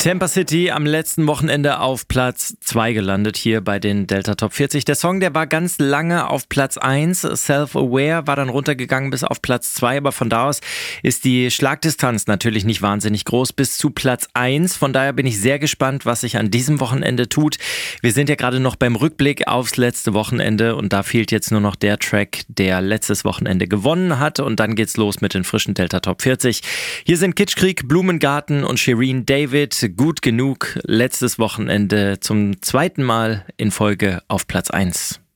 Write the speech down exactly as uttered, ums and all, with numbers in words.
Tampa City am letzten Wochenende auf Platz zwei gelandet hier bei den Delta Top vierzig. Der Song, der war ganz lange auf Platz eins. Self-Aware war dann runtergegangen bis auf Platz zwei, aber von da aus ist die Schlagdistanz natürlich nicht wahnsinnig groß bis zu Platz eins. Von daher bin ich sehr gespannt, was sich an diesem Wochenende tut. Wir sind ja gerade noch beim Rückblick aufs letzte Wochenende und da fehlt jetzt nur noch der Track, der letztes Wochenende gewonnen hat, und dann geht's los mit den frischen Delta Top vierzig. Hier sind Kitschkrieg, Blumengarten und Shireen David. Gut genug, letztes Wochenende zum zweiten Mal in Folge auf Platz eins.